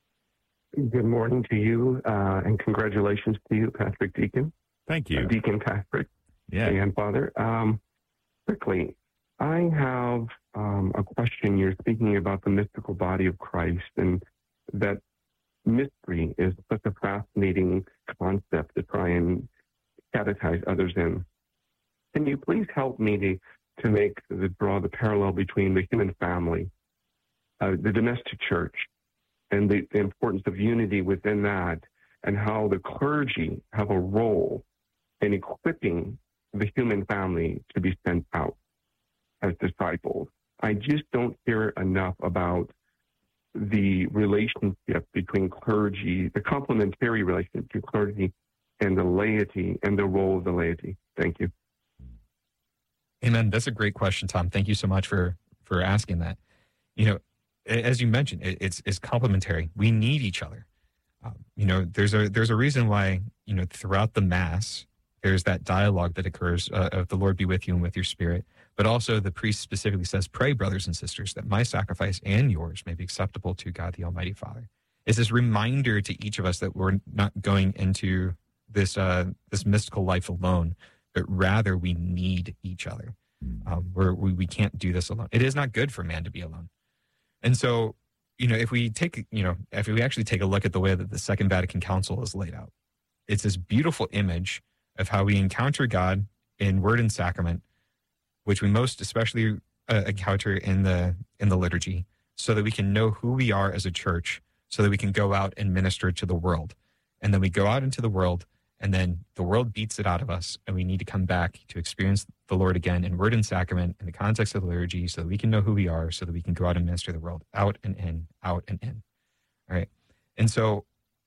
Good morning to you, uh, and congratulations to you, Patrick Deacon. Thank you. Uh, Deacon Patrick. Yeah. And Father. Um, quickly, I have um, a question. You're speaking about the mystical body of Christ, and that mystery is such a fascinating concept to try and catechize others in. Can you please help me to, to make the draw the parallel between the human family, uh, the domestic church, and the, the importance of unity within that, and how the clergy have a role in equipping the human family to be sent out as disciples? I just don't hear enough about the relationship between clergy, the complementary relationship between clergy and the laity, and the role of the laity. Thank you. Amen. That's a great question, Tom. Thank you so much for, for asking that. You know, as you mentioned, it, it's, it's complementary. We need each other. Um, you know, there's a, there's a reason why, you know, throughout the Mass, there's that dialogue that occurs uh, of the Lord be with you and with your spirit. But also the priest specifically says, pray, brothers and sisters, that my sacrifice and yours may be acceptable to God, the Almighty Father. It's this reminder to each of us that we're not going into this, uh, this mystical life alone, but rather we need each other. Um, we're, we, we can't do this alone. It is not good for man to be alone. And so, you know, if we take, you know, if we actually take a look at the way that the Second Vatican Council is laid out, it's this beautiful image of how we encounter God in word and sacrament, which we most especially uh, encounter in the in the liturgy, so that we can know who we are as a church, so that we can go out and minister to the world. And then we go out into the world, and then the world beats it out of us, and we need to come back to experience the Lord again in word and sacrament in the context of the liturgy, so that we can know who we are, so that we can go out and minister the world, out and in, out and in. All right. And so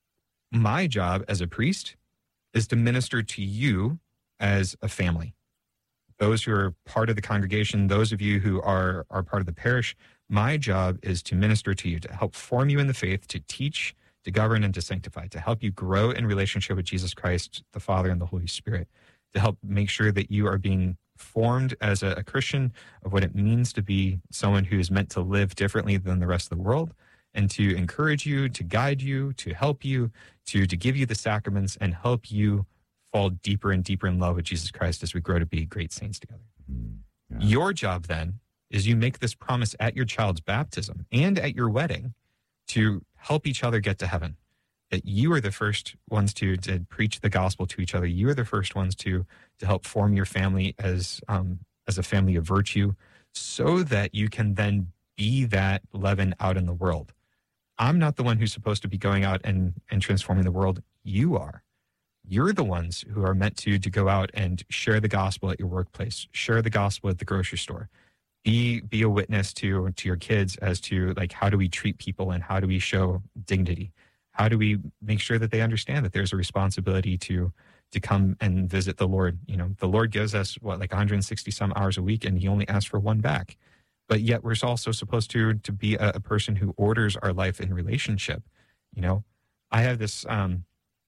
my job as a priest is to minister to you as a family. Those who are part of the congregation, those of you who are, are part of the parish, my job is to minister to you, to help form you in the faith, to teach, to govern, and to sanctify, to help you grow in relationship with Jesus Christ, the Father, and the Holy Spirit, to help make sure that you are being formed as a, a Christian of what it means to be someone who is meant to live differently than the rest of the world, and to encourage you, to guide you, to help you, to, to give you the sacraments and help you fall deeper and deeper in love with Jesus Christ as we grow to be great saints together. Yeah. Your job then is you make this promise at your child's baptism and at your wedding to help each other get to heaven, that you are the first ones to, to preach the gospel to each other. You are the first ones to, to help form your family as, um, as a family of virtue, so that you can then be that leaven out in the world. I'm not the one who's supposed to be going out and, and transforming the world. You are. You're the ones who are meant to, to go out and share the gospel at your workplace, share the gospel at the grocery store, be, be a witness to, to your kids as to, like, how do we treat people and how do we show dignity? How do we make sure that they understand that there's a responsibility to, to come and visit the Lord? You know, the Lord gives us what, like one hundred sixty some hours a week, and he only asks for one back. But yet we're also supposed to, to be a, a person who orders our life in relationship. You know, I have this, um,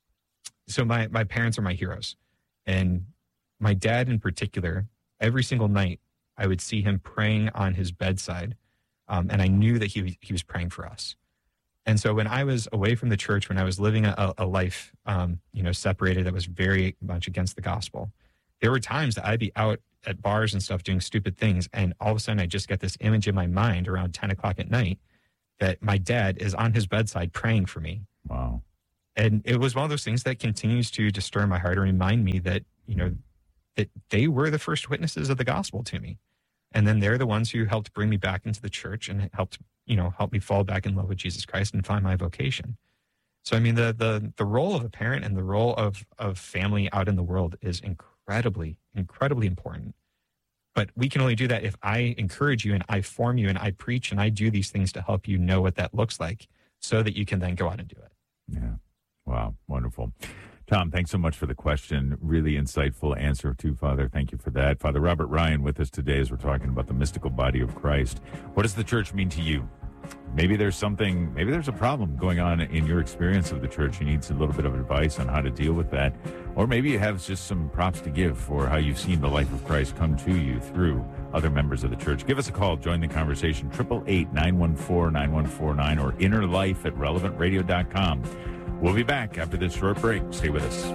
so my, my parents are my heroes, and my dad in particular, every single night I would see him praying on his bedside. Um, and I knew that he, he was praying for us. And so when I was away from the church, when I was living a, a life, um, you know, separated, that was very much against the gospel, there were times that I'd be out at bars and stuff doing stupid things. And all of a sudden I just get this image in my mind around ten o'clock at night that my dad is on his bedside praying for me. Wow. And it was one of those things that continues to disturb my heart and remind me that, you know, that they were the first witnesses of the gospel to me. And then they're the ones who helped bring me back into the church and helped, you know, help me fall back in love with Jesus Christ and find my vocation. So, I mean, the the the role of a parent and the role of, of family out in the world is incredibly, incredibly important. But we can only do that if I encourage you and I form you and I preach and I do these things to help you know what that looks like so that you can then go out and do it. Yeah. Wow. Wonderful. Tom, thanks so much for the question. Really insightful answer too, Father. Thank you for that. Father Robert Ryan with us today as we're talking about the mystical body of Christ. What does the church mean to you? Maybe there's something, maybe there's a problem going on in your experience of the church. You need a little bit of advice on how to deal with that. Or maybe you have just some props to give for how you've seen the life of Christ come to you through other members of the church. Give us a call. Join the conversation. eight eight eight, nine one four, nine one four nine or inner life at relevant radio dot com. We'll be back after this short break. Stay with us.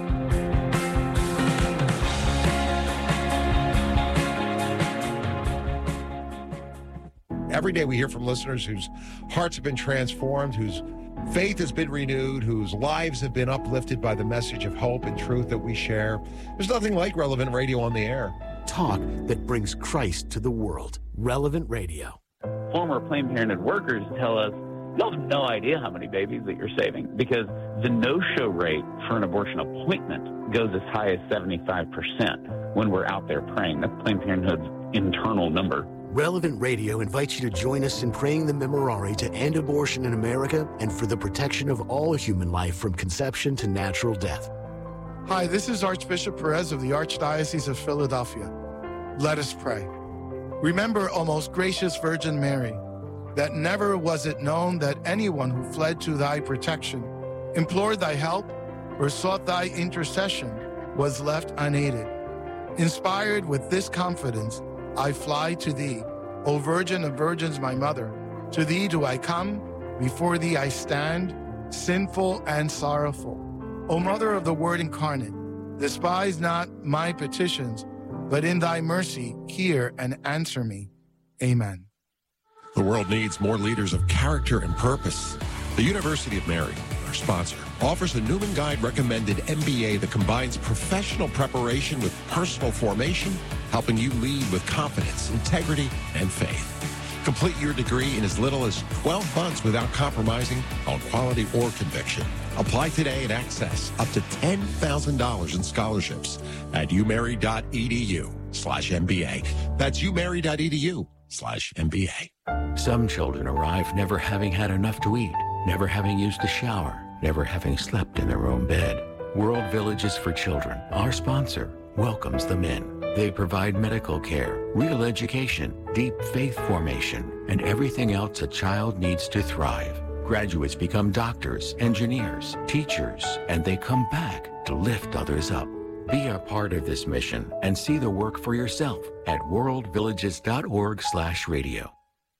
Every day we hear from listeners whose hearts have been transformed, whose faith has been renewed, whose lives have been uplifted by the message of hope and truth that we share. There's nothing like Relevant Radio on the air. Talk that brings Christ to the world. Relevant Radio. Former Planned Parenthood workers tell us, you have no idea how many babies that you're saving because the no-show rate for an abortion appointment goes as high as seventy-five percent when we're out there praying. That's Planned Parenthood's internal number. Relevant Radio invites you to join us in praying the Memorare to end abortion in America and for the protection of all human life from conception to natural death. Hi, this is Archbishop Perez of the Archdiocese of Philadelphia. Let us pray. Remember, O most gracious Virgin Mary, that never was it known that anyone who fled to thy protection, implored thy help, or sought thy intercession was left unaided. Inspired with this confidence, I fly to thee, O Virgin of Virgins, my mother. To thee do I come, before thee I stand, sinful and sorrowful. O Mother of the Word incarnate, despise not my petitions, but in thy mercy hear and answer me. Amen. The world needs more leaders of character and purpose. The University of Mary, our sponsor, offers the Newman Guide recommended M B A that combines professional preparation with personal formation, helping you lead with confidence, integrity, and faith. Complete your degree in as little as twelve months without compromising on quality or conviction. Apply today and access up to ten thousand dollars in scholarships at umary.edu slash MBA. That's umary.edu slash MBA. Some children arrive never having had enough to eat, never having used a shower, never having slept in their own bed. World Villages for Children, our sponsor, welcomes them in. They provide medical care, real education, deep faith formation, and everything else a child needs to thrive. Graduates become doctors, engineers, teachers, and they come back to lift others up. Be a part of this mission and see the work for yourself at worldvillages.org slash radio.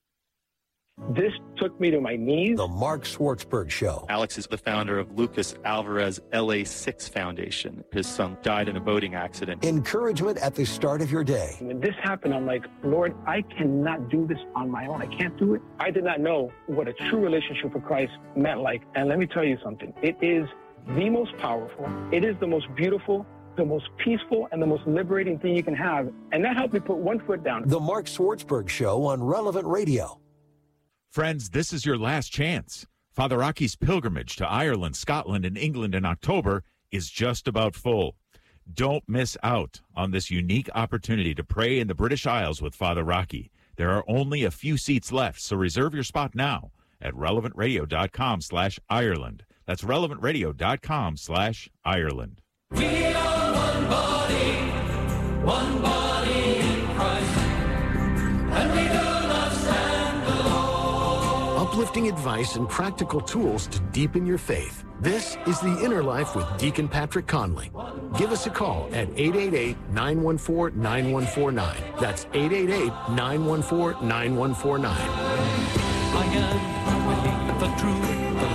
This took me to my knees. The Mark Schwartzberg Show. Alex is the founder of Lucas Alvarez L A six Foundation. His son died in a boating accident. Encouragement at the start of your day. When this happened, I'm like, Lord, I cannot do this on my own. I can't do it. I did not know what a true relationship with Christ meant like. And let me tell you something. It is the most powerful. It is the most beautiful, the most peaceful, and the most liberating thing you can have. And that helped me put one foot down. The Mark Schwartzberg Show on Relevant Radio. Friends, this is your last chance. Father Rocky's pilgrimage to Ireland, Scotland, and England in October is just about full. Don't miss out on this unique opportunity to pray in the British Isles with Father Rocky. There are only a few seats left, so reserve your spot now at relevantradio.com slash Ireland. That's relevantradio.com slash Ireland. We are one body, one body in Christ, and we do not stand alone. Uplifting advice and practical tools to deepen your faith. This is The Inner Life with Deacon Patrick Conley. Give us a call at eight eight eight, nine one four, nine one four nine. That's eight eight eight, nine one four, nine one four nine. I am with the truth.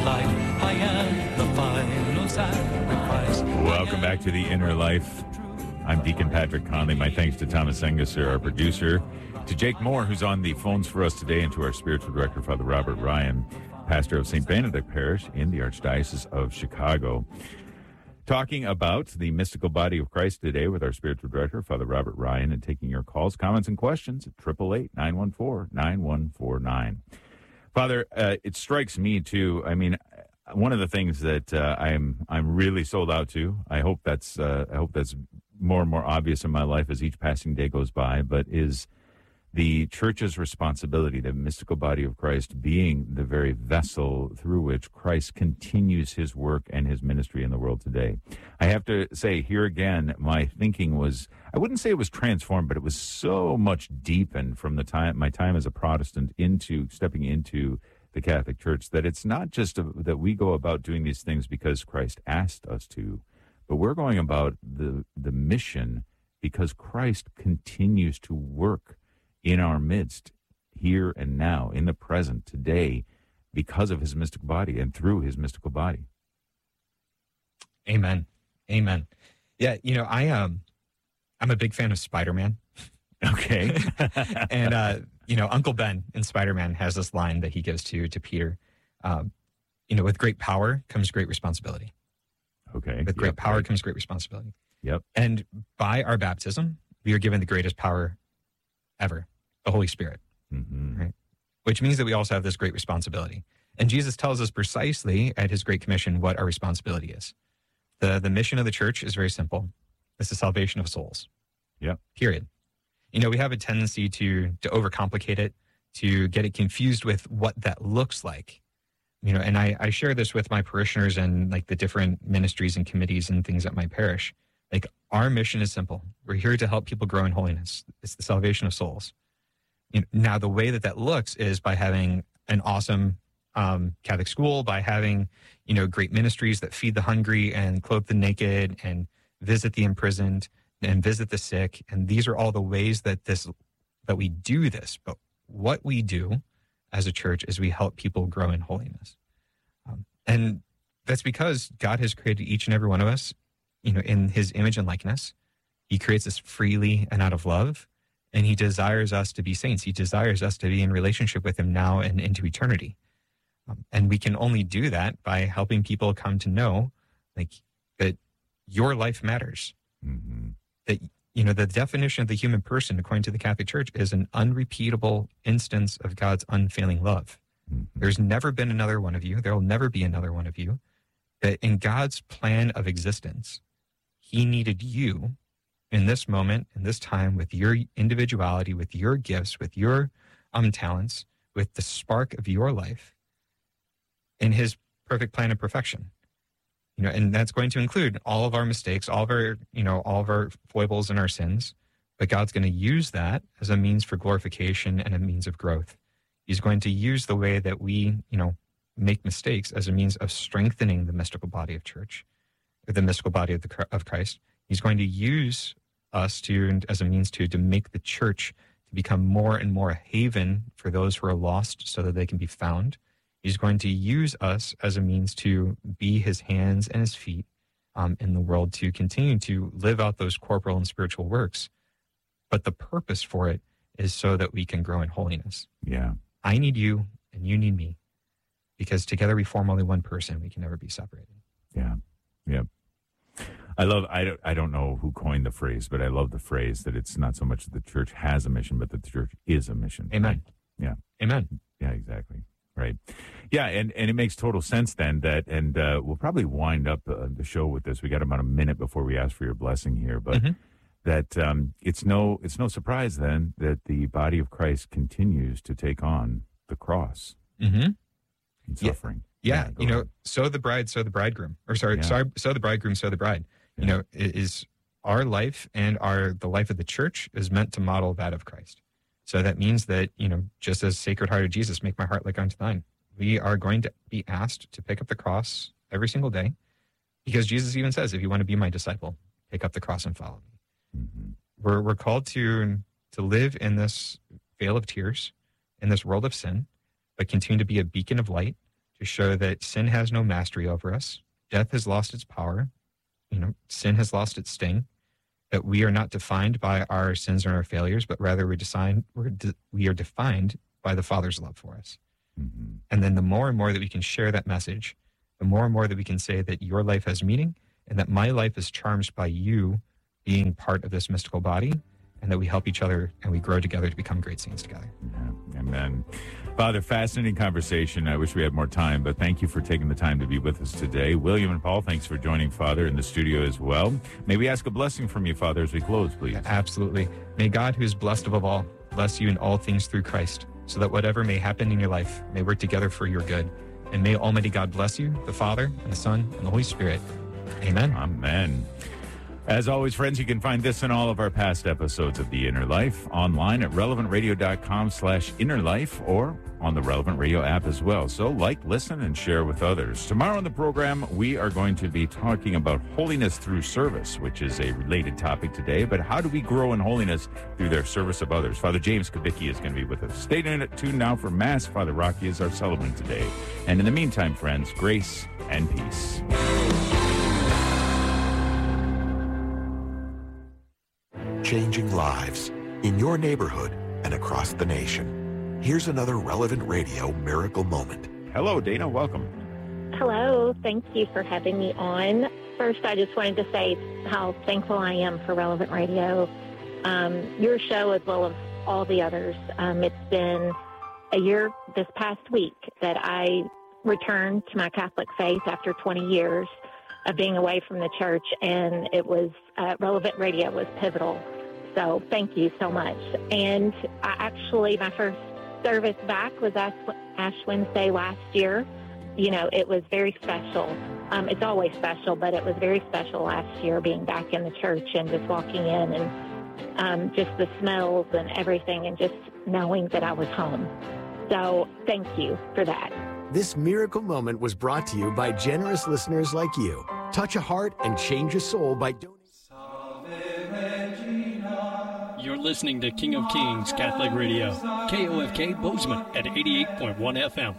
back to The Inner Life. I'm Deacon Patrick Conley. My thanks to Thomas Engesser, our producer, to Jake Moore, who's on the phones for us today, and to our spiritual director, Father Robert Ryan, pastor of Saint Benedict Parish in the Archdiocese of Chicago. Talking about the mystical body of Christ today with our spiritual director, Father Robert Ryan, and taking your calls, comments, and questions at eight eight eight, nine one four, nine one four nine. Father, uh, it strikes me, too, I mean, one of the things that uh, I'm I'm really sold out to, I hope that's uh, I hope that's more and more obvious in my life as each passing day goes by, but is the church's responsibility, the mystical body of Christ being the very vessel through which Christ continues his work and his ministry in the world today. I have to say here again, my thinking was, I wouldn't say it was transformed, but it was so much deepened from the time, my time as a Protestant into stepping into the Catholic Church, that it's not just a, that we go about doing these things because Christ asked us to, but we're going about the the mission because Christ continues to work in our midst, here and now, in the present, today, because of his mystical body and through his mystical body. Amen. Amen. Yeah, you know, I um, I'm a big fan of Spider-Man. Okay. and uh, you know, Uncle Ben in Spider-Man has this line that he gives to to Peter. Um, you know, with great power comes great responsibility. Okay. With great yep, power right. comes great responsibility. Yep. And by our baptism, we are given the greatest power ever, the Holy Spirit. Mm-hmm. Right? Which means that we also have this great responsibility. And Jesus tells us precisely at his Great Commission what our responsibility is. The the mission of the church is very simple. It's the salvation of souls. Yep. Period. You know, we have a tendency to to overcomplicate it, to get it confused with what that looks like. You know, and I, I share this with my parishioners and like the different ministries and committees and things at my parish. Like, our mission is simple. We're here to help people grow in holiness. It's the salvation of souls. You know, now, the way that that looks is by having an awesome um, Catholic school, by having, you know, great ministries that feed the hungry and clothe the naked and visit the imprisoned and visit the sick. And these are all the ways that this that we do this. But what we do as a church is we help people grow in holiness. Um, and that's because God has created each and every one of us, you know, in his image and likeness. He creates us freely and out of love, and he desires us to be saints. He desires us to be in relationship with him now and into eternity. Um, and we can only do that by helping people come to know, like, that your life matters. Mm-hmm. That, you know, the definition of the human person, according to the Catholic Church, is an unrepeatable instance of God's unfailing love. Mm-hmm. There's never been another one of you. There will never be another one of you. That in God's plan of existence, he needed you in this moment, in this time, with your individuality, with your gifts, with your um, talents, with the spark of your life, in his perfect plan of perfection. You know, and that's going to include all of our mistakes, all of our, you know, all of our foibles and our sins. But God's going to use that as a means for glorification and a means of growth. He's going to use the way that we, you know, make mistakes as a means of strengthening the mystical body of church, the mystical body of the of Christ. He's going to use us to as a means to to make the church to become more and more a haven for those who are lost, so that they can be found. He's going to use us as a means to be his hands and his feet um, in the world, to continue to live out those corporal and spiritual works. But the purpose for it is so that we can grow in holiness. Yeah. I need you and you need me, because together we form only one person. We can never be separated. Yeah. Yeah. I love, I don't, I don't know who coined the phrase, but I love the phrase that it's not so much that the church has a mission, but that the church is a mission. Amen. Right? Yeah. Amen. Yeah, exactly. Right. Yeah, and, and it makes total sense then that, and uh, we'll probably wind up uh, the show with this. We got about a minute before we ask for your blessing here, but mm-hmm. that um, it's no it's no surprise then that the body of Christ continues to take on the cross mm-hmm. and suffering. Yeah, yeah. You know, ahead. so the bride, so the bridegroom, or sorry, Yeah. sorry, so the bridegroom, so the bride. Yeah. You know, it is our life and our the life of the church is meant to model that of Christ. So that means that, you know, just as Sacred Heart of Jesus, make my heart like unto thine, we are going to be asked to pick up the cross every single day, because Jesus even says, if you want to be my disciple, pick up the cross and follow me. Mm-hmm. We're we're called to to live in this vale of tears, in this world of sin, but continue to be a beacon of light to show that sin has no mastery over us, death has lost its power, you know, sin has lost its sting, that we are not defined by our sins and our failures, but rather we're designed, we're de- we are defined by the Father's love for us. Mm-hmm. And then the more and more that we can share that message, the more and more that we can say that your life has meaning and that my life is charged by you being part of this mystical body, and that we help each other and we grow together to become great saints together. Yeah. Amen. Father, fascinating conversation. I wish we had more time, but thank you for taking the time to be with us today. William and Paul, thanks for joining Father in the studio as well. May we ask a blessing from you, Father, as we close, please? Absolutely. May God, who is blessed above all, bless you in all things through Christ, so that whatever may happen in your life may work together for your good. And may Almighty God bless you, the Father, and the Son, and the Holy Spirit. Amen. Amen. As always, friends, you can find this and all of our past episodes of The Inner Life online at relevant radio dot com slash inner life or on the Relevant Radio app as well. So like, listen, and share with others. Tomorrow on the program, we are going to be talking about holiness through service, which is a related topic today. But how do we grow in holiness through their service of others? Father James Kubicki is going to be with us. Stay tuned now for Mass. Father Rocky is our celebrant today. And in the meantime, friends, grace and peace. Changing lives in your neighborhood and across the nation. Here's another Relevant Radio miracle moment. Hello, Dana. Welcome. Hello. Thank you for having me on. First, I just wanted to say how thankful I am for Relevant Radio, um, your show as well as all the others. Um, it's been a year this past week that I returned to my Catholic faith after twenty years of being away from the church, and it was uh, Relevant Radio was pivotal. So thank you so much. And I actually, my first service back was Ash, Ash Wednesday last year. You know, it was very special. Um, it's always special, but it was very special last year being back in the church and just walking in and um, just the smells and everything and just knowing that I was home. So thank you for that. This miracle moment was brought to you by generous listeners like you. Touch a heart and change a soul by donating. You're listening to King of Kings Catholic Radio, K O F K Bozeman at eighty-eight point one F M.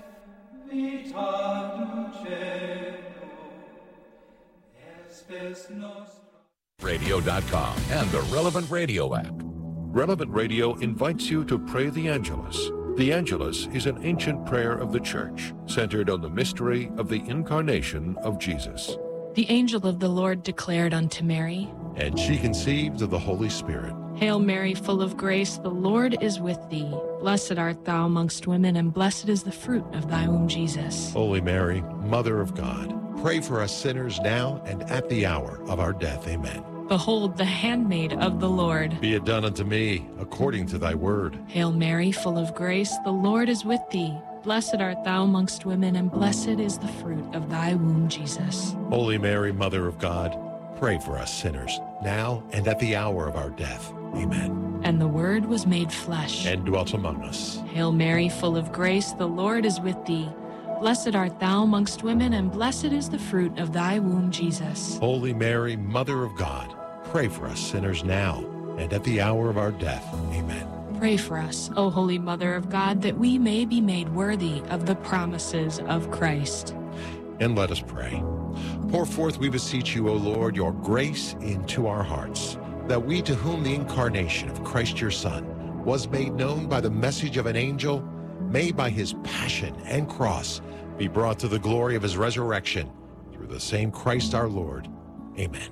radio dot com and the Relevant Radio app. Relevant Radio invites you to pray the Angelus. The Angelus is an ancient prayer of the Church, centered on the mystery of the incarnation of Jesus. The angel of the Lord declared unto Mary, And she conceived of the Holy Spirit. Hail Mary, full of grace, the Lord is with thee. Blessed art thou amongst women, and blessed is the fruit of thy womb, Jesus. Holy Mary, Mother of God, pray for us sinners now and at the hour of our death. Amen. Behold, the handmaid of the Lord. Be it done unto me according to thy word. Hail Mary, full of grace, the Lord is with thee. Blessed art thou amongst women, and blessed is the fruit of thy womb, Jesus. Holy Mary, Mother of God, pray for us sinners, now and at the hour of our death. Amen. And the Word was made flesh, and dwelt among us. Hail Mary, full of grace, the Lord is with thee. Blessed art thou amongst women, and blessed is the fruit of thy womb, Jesus. Holy Mary, Mother of God, pray for us sinners now and at the hour of our death. Amen. Pray for us, O Holy Mother of God, that we may be made worthy of the promises of Christ. And let us pray. Pour forth, we beseech you, O Lord, your grace into our hearts, that we, to whom the incarnation of Christ your Son was made known by the message of an angel, may by his passion and cross be brought to the glory of his resurrection, through the same Christ our Lord. Amen.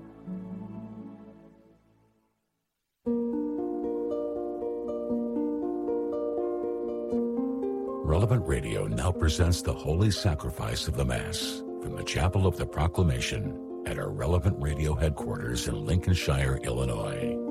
Relevant Radio now presents the Holy Sacrifice of the Mass from the Chapel of the Proclamation at our Relevant Radio headquarters in Lincolnshire, Illinois.